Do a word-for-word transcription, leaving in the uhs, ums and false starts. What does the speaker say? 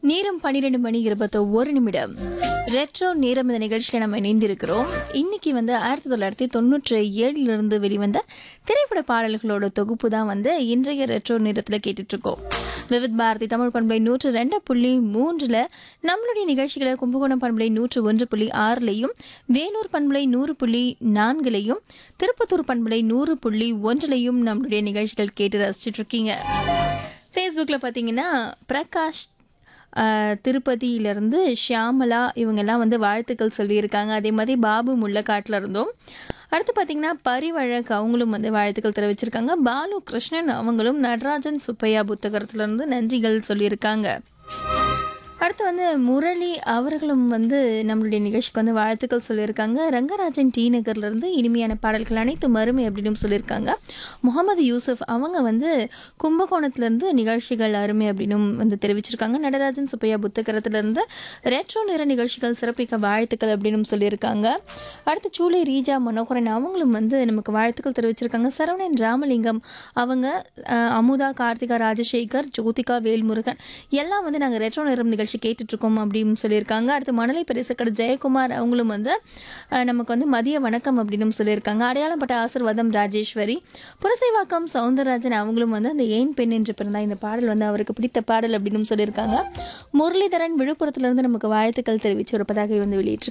நேரம் பன்னிரண்டு மணி இருபத்தொரு நிமிடம். ரெட்ரோ நேரம் இந்த நிகழ்ச்சியில் நம்ம இணைந்திருக்கிறோம். இன்னைக்கு வந்து ஆயிரத்தி தொள்ளாயிரத்தி தொண்ணூற்றி ஏழிலிருந்து வெளிவந்த திரைப்பட பாடல்களோட தொகுப்பு தான் வந்து இன்றைய ரெட்ரோ நேரத்தில் கேட்டுட்ருக்கோம். விவித் பாரதி தமிழ் பண்பலை நூற்று ரெண்டு புள்ளி மூன்றில் நம்மளுடைய நிகழ்ச்சிகளை கும்பகோணம் பண்பலை நூற்று ஒன்று புள்ளி ஆறுலையும், வேலூர் பண்பலை நூறு புள்ளி நான்குலையும், திருப்பத்தூர் பண்பலை நூறு புள்ளி ஒன்றிலையும் நம்மளுடைய நிகழ்ச்சிகள் கேட்டு ரசிச்சுட்டு இருக்கீங்க. ஃபேஸ்புக்கில் பார்த்தீங்கன்னா பிரகாஷ் திருப்பதியிலேருந்து ஷியாமலா இவங்கெல்லாம் வந்து வாழ்த்துக்கள் சொல்லியிருக்காங்க. அதே மாதிரி பாபு முள்ளக்காட்டில் இருந்தோம். அடுத்து பார்த்திங்கன்னா பரிவழக் அவங்களும் வந்து வாழ்த்துக்கள் தெரிவிச்சிருக்காங்க. பாலு கிருஷ்ணன் அவங்களும் நடராஜன் சுப்பையா புத்தகத்திலேருந்து நன்றிகள் சொல்லியிருக்காங்க. அடுத்து வந்து முரளி அவர்களும் வந்து நம்மளுடைய நிகழ்ச்சிக்கு வந்து வாழ்த்துக்கள் சொல்லியிருக்காங்க. ரங்கராஜன் டி நகர்லேருந்து இனிமையான பாடல்கள் அனைத்து மறுமை அப்படின்னு சொல்லியிருக்காங்க. முகமது யூசுப் அவங்க வந்து கும்பகோணத்துலேருந்து நிகழ்ச்சிகள் அருமை அப்படின்னும் வந்து தெரிவிச்சிருக்காங்க. நடராஜன் சுப்பையா புத்தகத்திலேருந்து ரெட்ரோ நிற நிகழ்ச்சிகள் சிறப்பிக்க வாழ்த்துக்கள் அப்படின்னு சொல்லியிருக்காங்க. அடுத்து சூளை ரீஜா மனோகரன் அவங்களும் வந்து நமக்கு வாழ்த்துக்கள் தெரிவிச்சிருக்காங்க. சரவணன் ராமலிங்கம் அவங்க, அமுதா, கார்த்திகா, ராஜசேகர், ஜோதிகா, வேல்முருகன் எல்லாம் வந்து நாங்கள் ரெட்ரோ நிறம் நிகழ்ச்சி கேட்டுட்ருக்கோம் அப்படின்னு சொல்லியிருக்காங்க. அடுத்து மணலை பெரிசக்கடை ஜெயக்குமார் அவங்களும் வந்து நமக்கு வந்து மதிய வணக்கம் அப்படின்னு சொல்லியிருக்காங்க. அடையாளப்பட்ட ஆசீர்வாதம் ராஜேஸ்வரி, புரசைவாக்கம் சவுந்தரராஜன் அவங்களும் வந்து அந்த ஏன் பெண் என்று பிறந்தா இந்த பாடல் வந்து அவருக்கு பிடித்த பாடல் அப்படின்னு சொல்லியிருக்காங்க. முரளிதரன் விழுப்புரத்துலேருந்து நமக்கு வாழ்த்துக்கள் தெரிவித்து ஒரு பதாகை வந்து வெளியிட்டிருக்காங்க.